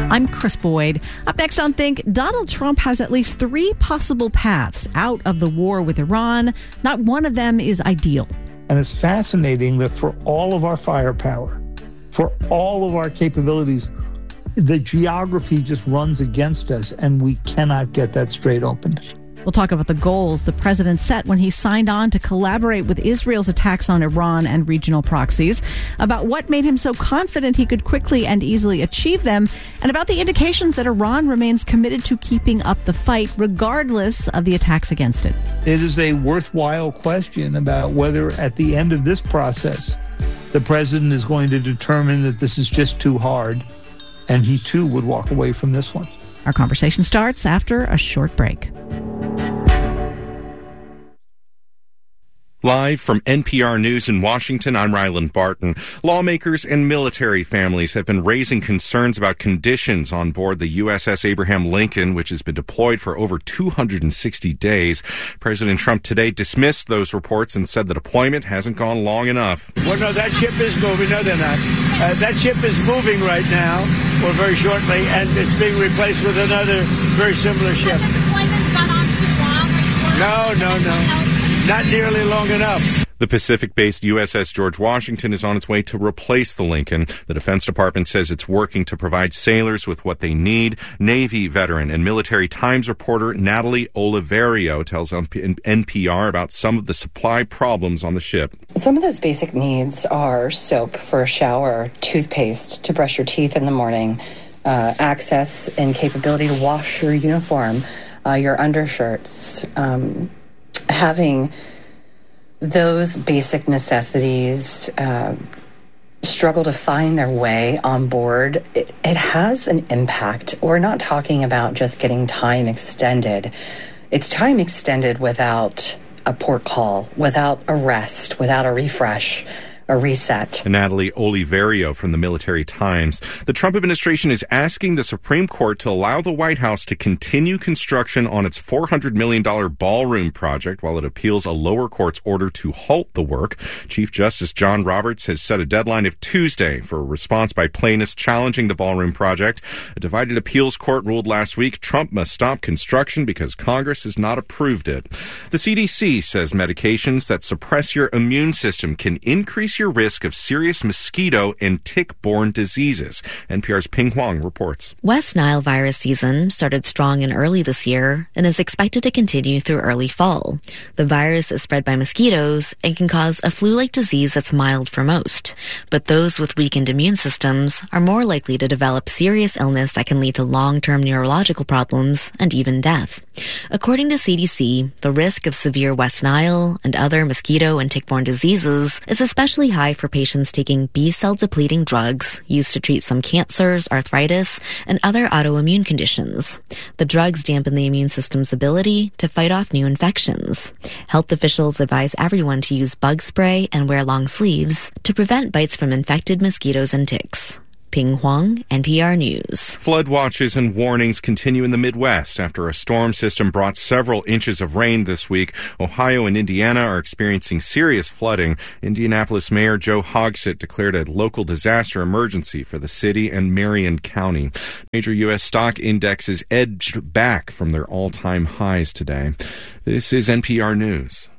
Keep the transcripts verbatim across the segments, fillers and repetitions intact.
I'm Chris Boyd. Up next on Think, Donald Trump has at least three possible paths out of the war with Iran. Not one of them is ideal. And it's fascinating that for all of our firepower, for all of our capabilities, the geography just runs against us, and we cannot get that straight open. We'll talk about the goals the president set when he signed on to collaborate with Israel's attacks on Iran and regional proxies, about what made him so confident he could quickly and easily achieve them, and about the indications that Iran remains committed to keeping up the fight regardless of the attacks against it. It is a worthwhile question about whether at the end of this process, the president is going to determine that this is just too hard, and he too would walk away from this one. Our conversation starts after a short break. Live from N P R News in Washington, I'm Ryland Barton. Lawmakers and military families have been raising concerns about conditions on board the U S S Abraham Lincoln, which has been deployed for over two hundred sixty days. President Trump today dismissed those reports and said the deployment hasn't gone long enough. Well, no, that ship is moving. No, they're not. Uh, that ship is moving right now, or very shortly, and it's being replaced with another very similar ship. Has the deployment gone on too long? No, no, no. Not nearly long enough. The Pacific-based U S S George Washington is on its way to replace the Lincoln. The Defense Department says it's working to provide sailors with what they need. Navy veteran and Military Times reporter Natalie Oliverio tells N P R about some of the supply problems on the ship. Some of those basic needs are soap for a shower, toothpaste to brush your teeth in the morning, uh, access and capability to wash your uniform, uh, your undershirts, um, having those basic necessities uh, struggle to find their way on board, it, it has an impact. We're not talking about just getting time extended. It's time extended without a port call, without a rest, without a refresh, a reset. Natalie Oliverio from the Military Times. The Trump administration is asking the Supreme Court to allow the White House to continue construction on its four hundred million dollars ballroom project while it appeals a lower court's order to halt the work. Chief Justice John Roberts has set a deadline of Tuesday for a response by plaintiffs challenging the ballroom project. A divided appeals court ruled last week Trump must stop construction because Congress has not approved it. The C D C says medications that suppress your immune system can increase your risk of serious mosquito and tick-borne diseases. N P R's Ping Huang reports. West Nile virus season started strong and early this year and is expected to continue through early fall. The virus is spread by mosquitoes and can cause a flu-like disease that's mild for most. But those with weakened immune systems are more likely to develop serious illness that can lead to long-term neurological problems and even death. According to C D C, the risk of severe West Nile and other mosquito and tick-borne diseases is especially high for patients taking B-cell depleting drugs used to treat some cancers, arthritis, and other autoimmune conditions. The drugs dampen the immune system's ability to fight off new infections. Health officials advise everyone to use bug spray and wear long sleeves to prevent bites from infected mosquitoes and ticks. Ping Huang, N P R News. Flood watches and warnings continue in the Midwest after a storm system brought several inches of rain this week. Ohio and Indiana are experiencing serious flooding. Indianapolis Mayor Joe Hogsett declared a local disaster emergency for the city and Marion County. Major U S stock indexes edged back from their all-time highs today. This is N P R News.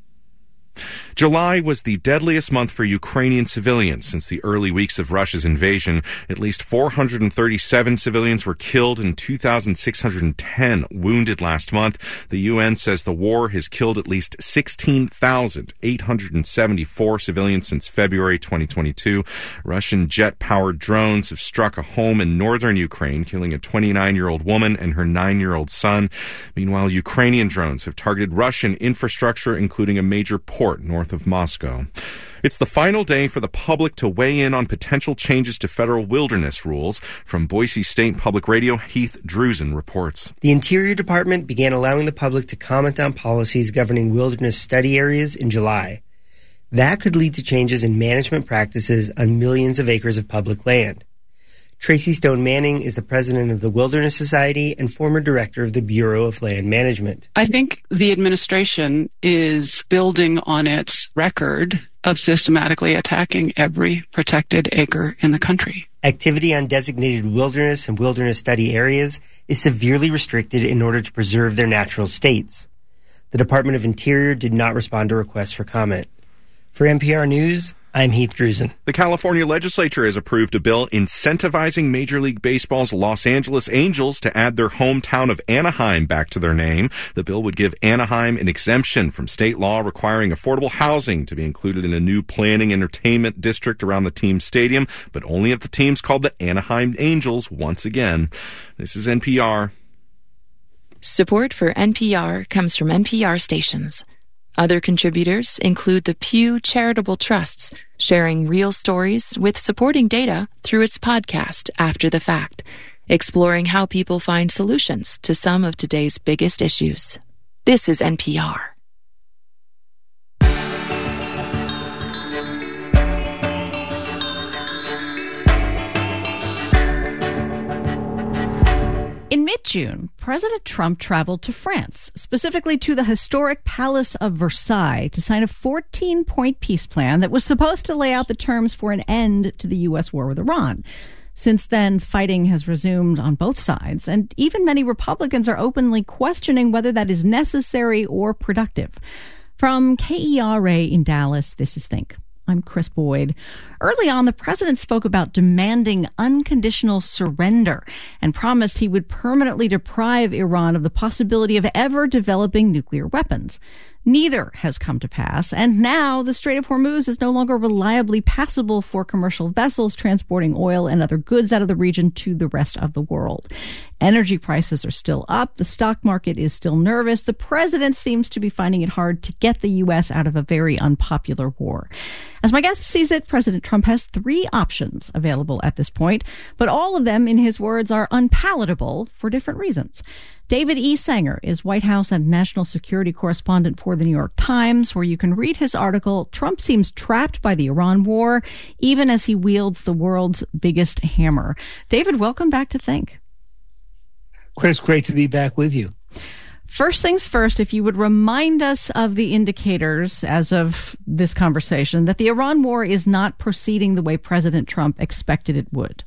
July was the deadliest month for Ukrainian civilians since the early weeks of Russia's invasion. At least four hundred thirty-seven civilians were killed and two thousand six hundred ten wounded last month. The U N says the war has killed at least sixteen thousand eight hundred seventy-four civilians since February twenty twenty-two. Russian jet-powered drones have struck a home in northern Ukraine, killing a twenty-nine-year-old woman and her nine-year-old son. Meanwhile, Ukrainian drones have targeted Russian infrastructure, including a major port north of Moscow. It's the final day for the public to weigh in on potential changes to federal wilderness rules. From Boise State Public Radio, Heath Drusen reports. The Interior Department began allowing the public to comment on policies governing wilderness study areas in July. That could lead to changes in management practices on millions of acres of public land. Tracy Stone Manning is the president of the Wilderness Society and former director of the Bureau of Land Management. I think the administration is building on its record of systematically attacking every protected acre in the country. Activity on designated wilderness and wilderness study areas is severely restricted in order to preserve their natural states. The Department of Interior did not respond to requests for comment. For N P R News, I'm Heath Drusen. The California legislature has approved a bill incentivizing Major League Baseball's Los Angeles Angels to add their hometown of Anaheim back to their name. The bill would give Anaheim an exemption from state law requiring affordable housing to be included in a new planning entertainment district around the team's stadium, but only if the team's called the Anaheim Angels once again. This is N P R. Support for N P R comes from N P R stations. Other contributors include the Pew Charitable Trusts, sharing real stories with supporting data through its podcast After the Fact, exploring how people find solutions to some of today's biggest issues. This is N P R. In mid-June, President Trump traveled to France, specifically to the historic Palace of Versailles, to sign a fourteen-point peace plan that was supposed to lay out the terms for an end to the U S war with Iran. Since then, fighting has resumed on both sides, and even many Republicans are openly questioning whether that is necessary or productive. From K E R A in Dallas, this is Think. I'm Chris Boyd. Early on, the president spoke about demanding unconditional surrender and promised he would permanently deprive Iran of the possibility of ever developing nuclear weapons. Neither has come to pass, and now the Strait of Hormuz is no longer reliably passable for commercial vessels transporting oil and other goods out of the region to the rest of the world. Energy prices are still up. The stock market is still nervous. The president seems to be finding it hard to get the U S out of a very unpopular war. As my guest sees it, President Trump has three options available at this point, but all of them, in his words, are unpalatable for different reasons. David E. Sanger is White House and national security correspondent for the New York Times, where you can read his article, Trump Seems Trapped by the Iran War, even as he wields the world's biggest hammer. David, welcome back to Think. Chris, great to be back with you. First things first, if you would remind us of the indicators as of this conversation that the Iran war is not proceeding the way President Trump expected it would.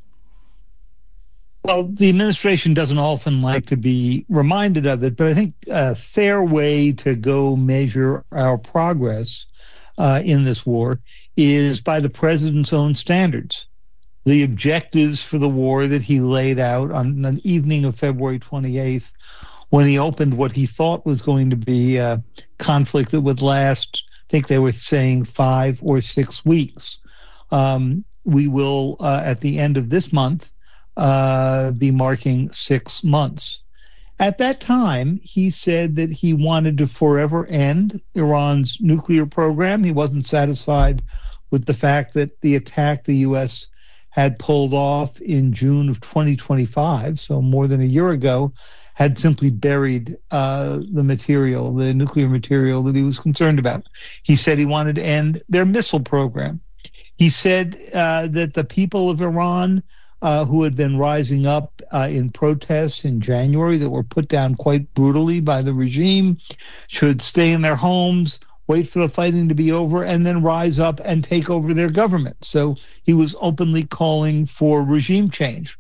Well, the administration doesn't often like to be reminded of it, but I think a fair way to go measure our progress uh, in this war is by the president's own standards. The objectives for the war that he laid out on the evening of February twenty-eighth, when he opened what he thought was going to be a conflict that would last, I think they were saying five or six weeks. Um, we will, uh, at the end of this month, uh, be marking six months. At that time, he said that he wanted to forever end Iran's nuclear program. He wasn't satisfied with the fact that the attack the U S had pulled off in June of twenty twenty-five, so more than a year ago, had simply buried uh, the material, the nuclear material that he was concerned about. He said he wanted to end their missile program. He said uh, that the people of Iran uh, who had been rising up uh, in protests in January that were put down quite brutally by the regime should stay in their homes, wait for the fighting to be over, and then rise up and take over their government. So he was openly calling for regime change.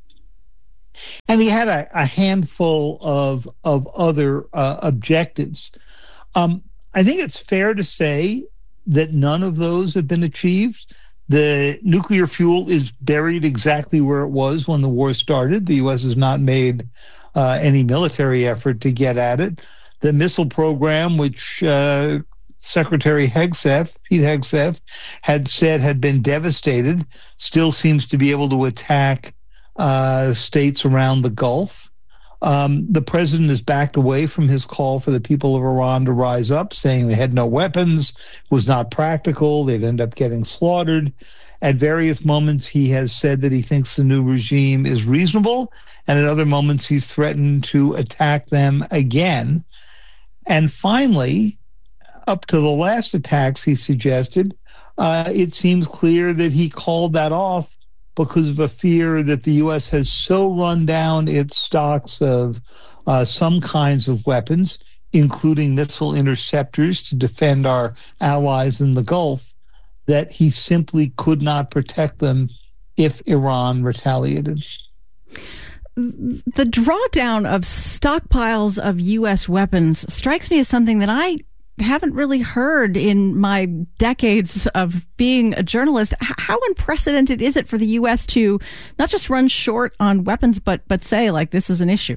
And he had a, a handful of of other uh, objectives. Um, I think it's fair to say that none of those have been achieved. The nuclear fuel is buried exactly where it was when the war started. The U S has not made uh, any military effort to get at it. The missile program, which uh, Secretary Hegseth, Pete Hegseth, had said had been devastated, still seems to be able to attack Uh, states around the Gulf. Um, the president has backed away from his call for the people of Iran to rise up, saying they had no weapons, was not practical, they'd end up getting slaughtered. At various moments, he has said that he thinks the new regime is reasonable, and at other moments, he's threatened to attack them again. And finally, up to the last attacks he suggested, uh, it seems clear that he called that off because of a fear that the U S has so run down its stocks of uh, some kinds of weapons, including missile interceptors to defend our allies in the Gulf, that he simply could not protect them if Iran retaliated. The drawdown of stockpiles of U S weapons strikes me as something that I haven't really heard in my decades of being a journalist. How unprecedented is it for the U S to not just run short on weapons, but but say, like, this is an issue?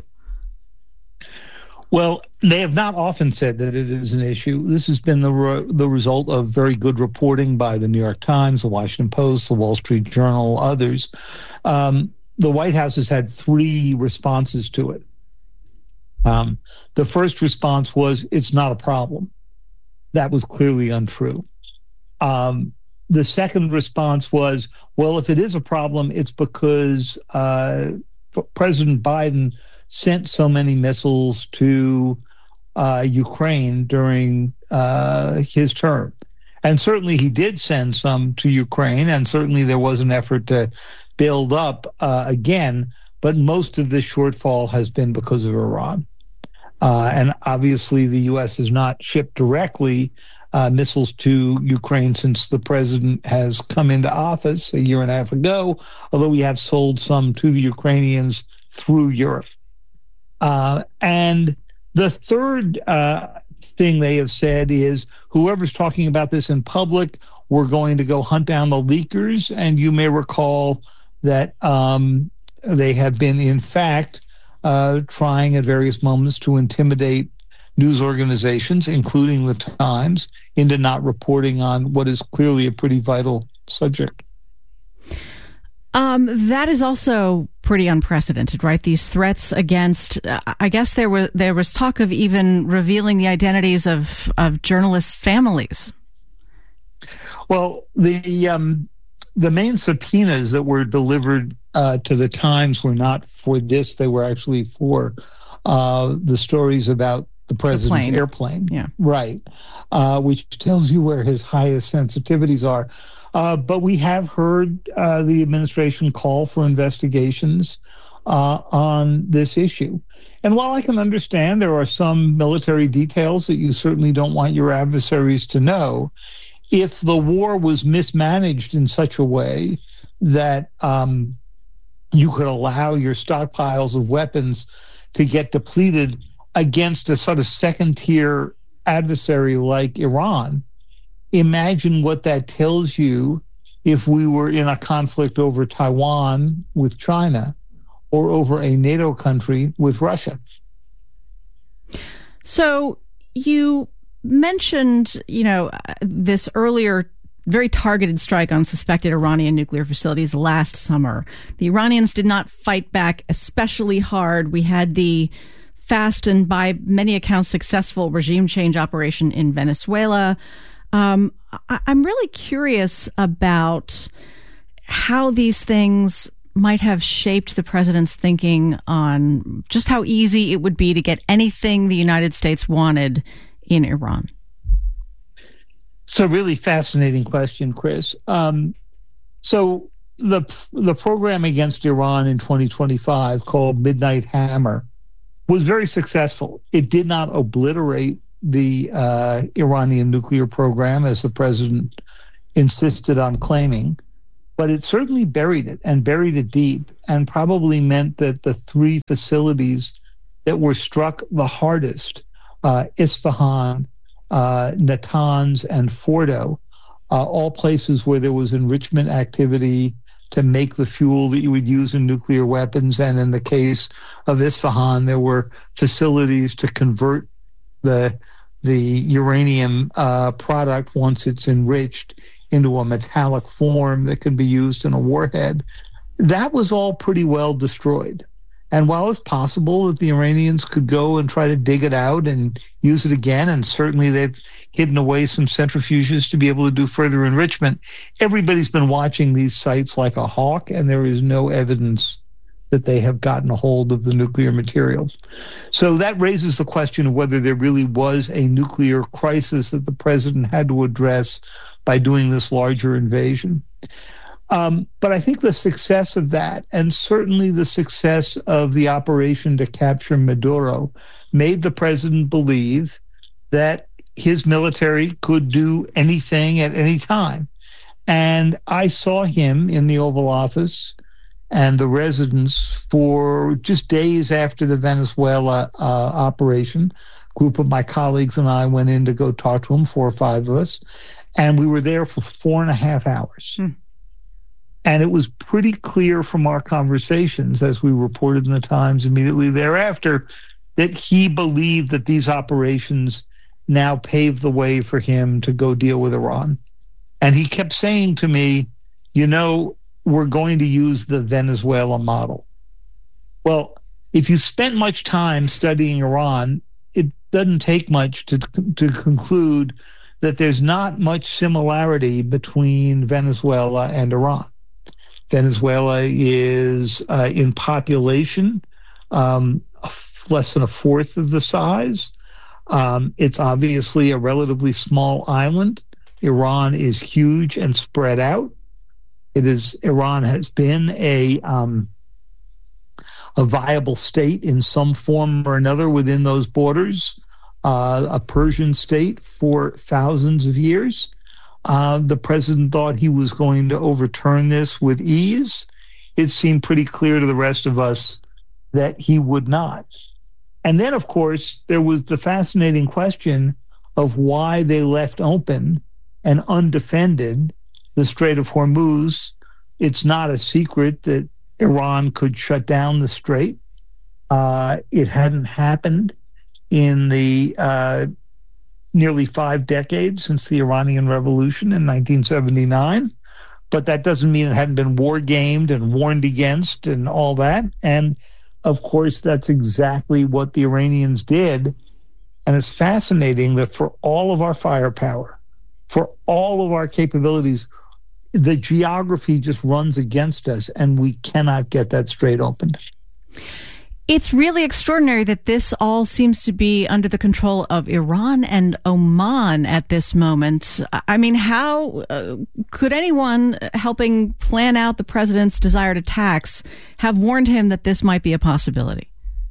Well, they have not often said that it is an issue. This has been the re- the result of very good reporting by the New York Times, the Washington Post, the Wall Street Journal, others. Um, the White House has had three responses to it. Um, the first response was, it's not a problem. That was clearly untrue. Um, the second response was, well, if it is a problem, it's because uh, President Biden sent so many missiles to uh, Ukraine during uh, his term. And certainly he did send some to Ukraine, and certainly there was an effort to build up uh, again, but most of this shortfall has been because of Iran. Uh, and obviously the U S has not shipped directly uh, missiles to Ukraine since the president has come into office a year and a half ago, although we have sold some to the Ukrainians through Europe. Uh, and the third uh, thing they have said is, whoever's talking about this in public, we're going to go hunt down the leakers. And you may recall that um, they have been, in fact, uh, trying at various moments to intimidate news organizations, including the Times, into not reporting on what is clearly a pretty vital subject. Um, that is also pretty unprecedented, right? These threats against, uh, I guess there was there was talk of even revealing the identities of, of journalists' families. Well, the um, the main subpoenas that were delivered uh, to the Times were not for this; they were actually for uh, the stories about the president's the airplane, yeah, right? Uh, which tells you where his highest sensitivities are. Uh, but we have heard uh, the administration call for investigations uh, on this issue. And while I can understand there are some military details that you certainly don't want your adversaries to know, if the war was mismanaged in such a way that um, you could allow your stockpiles of weapons to get depleted against a sort of second-tier adversary like Iran, imagine what that tells you if we were in a conflict over Taiwan with China or over a NATO country with Russia. So you mentioned, you know, this earlier very targeted strike on suspected Iranian nuclear facilities last summer. The Iranians did not fight back especially hard. We had the fast and by many accounts successful regime change operation in Venezuela. Um, I, I'm really curious about how these things might have shaped the president's thinking on just how easy it would be to get anything the United States wanted in Iran. It's a really fascinating question, Chris. Um, so the the program against Iran in twenty twenty-five, called Midnight Hammer, was very successful. It did not obliterate the uh, Iranian nuclear program, as the president insisted on claiming, but it certainly buried it, and buried it deep, and probably meant that the three facilities that were struck the hardest, uh, Isfahan, uh, Natanz, and Fordo, uh, all places where there was enrichment activity to make the fuel that you would use in nuclear weapons. And in the case of Isfahan, there were facilities to convert the the uranium uh, product, once it's enriched, into a metallic form that can be used in a warhead. That was all pretty well destroyed. And while it's possible that the Iranians could go and try to dig it out and use it again, and certainly they've hidden away some centrifuges to be able to do further enrichment, everybody's been watching these sites like a hawk, and there is no evidence that they have gotten a hold of the nuclear material. So that raises the question of whether there really was a nuclear crisis that the president had to address by doing this larger invasion. Um, but I think the success of that, and certainly the success of the operation to capture Maduro, made the president believe that his military could do anything at any time. And I saw him in the Oval Office and the residence for just days after the Venezuela uh, operation. A group of my colleagues and I went in to go talk to him, four or five of us, and we were there for four and a half hours. Hmm. And it was pretty clear from our conversations, as we reported in the Times immediately thereafter, that he believed that these operations now paved the way for him to go deal with Iran. And he kept saying to me, you know, we're going to use the Venezuela model. Well, if you spent much time studying Iran, it doesn't take much to to conclude that there's not much similarity between Venezuela and Iran. Venezuela is, uh, in population, um, less than a fourth of the size. Um, it's obviously a relatively small island. Iran is huge and spread out. It is Iran has been a um, a viable state in some form or another within those borders, uh, a Persian state for thousands of years. Uh, the president thought he was going to overturn this with ease. It seemed pretty clear to the rest of us that he would not. And then, of course, there was the fascinating question of why they left open and undefended the Strait of Hormuz. It's not a secret that Iran could shut down the strait. Uh, it hadn't happened in the uh, nearly five decades since the Iranian Revolution in nineteen seventy-nine. But that doesn't mean it hadn't been war gamed and warned against and all that. And of course, that's exactly what the Iranians did. And it's fascinating that for all of our firepower, for all of our capabilities, the geography just runs against us, and we cannot get that strait opened. It's really extraordinary that this all seems to be under the control of Iran and Oman at this moment. I mean, how uh, could anyone helping plan out the president's desired attacks have warned him that this might be a possibility?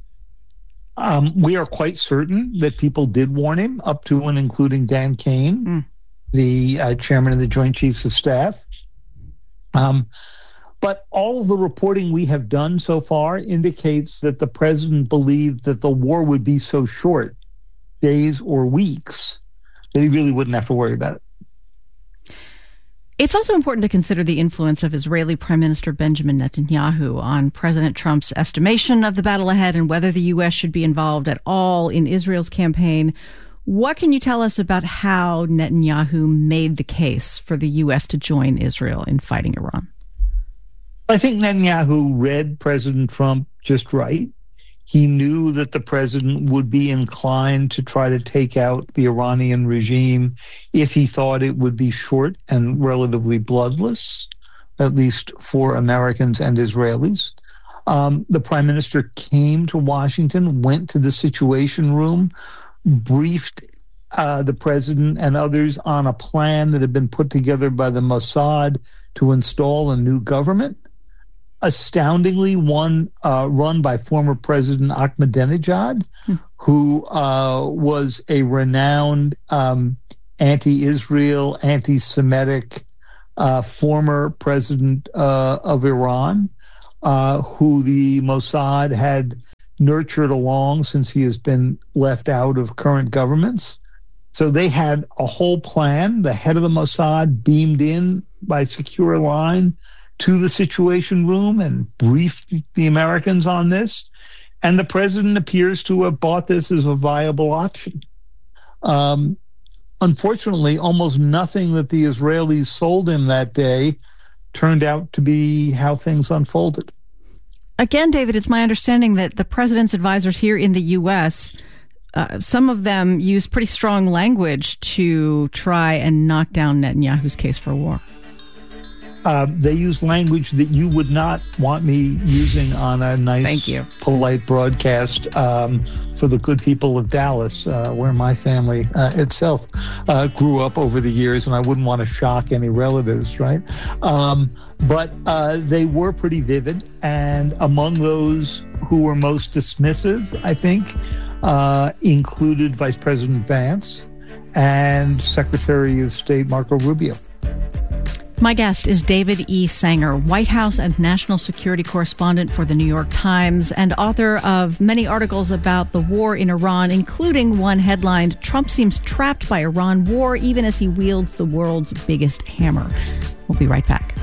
Um, we are quite certain that people did warn him, up to and including Dan Kane, mm. the uh, chairman of the Joint Chiefs of Staff. Um, but all of the reporting we have done so far indicates that the president believed that the war would be so short, days or weeks, that he really wouldn't have to worry about it. It's also important to consider the influence of Israeli Prime Minister Benjamin Netanyahu on President Trump's estimation of the battle ahead and whether the U S should be involved at all in Israel's campaign. What can you tell us about how Netanyahu made the case for the U S to join Israel in fighting Iran? I think Netanyahu read President Trump just right. He knew that the president would be inclined to try to take out the Iranian regime if he thought it would be short and relatively bloodless, at least for Americans and Israelis. Um, the prime minister came to Washington, went to the Situation Room, briefed uh, the president and others on a plan that had been put together by the Mossad to install a new government. Astoundingly, one uh, run by former President Ahmadinejad, hmm. who uh, was a renowned um, anti-Israel, anti-Semitic uh, former president uh, of Iran, uh, who the Mossad had nurtured along since he has been left out of current governments. So they had a whole plan. The head of the Mossad beamed in by secure line to the Situation Room and briefed the Americans on this. And the president appears to have bought this as a viable option. Um, unfortunately, almost nothing that the Israelis sold him that day turned out to be how things unfolded. Again, David, it's my understanding that the president's advisors here in the U S, uh, some of them use pretty strong language to try and knock down Netanyahu's case for war. Uh, they use language that you would not want me using on a nice, Thank you. polite broadcast um, for the good people of Dallas, uh, where my family uh, itself uh, grew up over the years, and I wouldn't want to shock any relatives, right? Um, but uh, they were pretty vivid, and among those who were most dismissive, I think, uh, included Vice President Vance and Secretary of State Marco Rubio. My guest is David E. Sanger, White House and national security correspondent for the New York Times and author of many articles about the war in Iran, including one headlined, "Trump seems trapped by Iran war even as he wields the world's biggest hammer." We'll be right back.